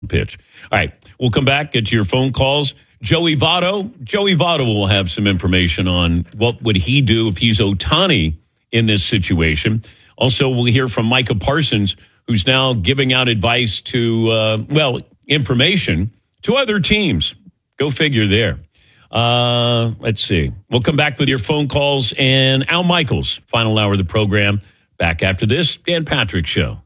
pitch. All right, we'll come back, get to your phone calls. Joey Votto. Joey Votto will have some information on what would he do if he's Ohtani in this situation. Also, we'll hear from Micah Parsons, who's now giving out advice to, information to other teams. Go figure there. Let's see. We'll come back with your phone calls and Al Michaels, final hour of the program. Back after this Dan Patrick Show.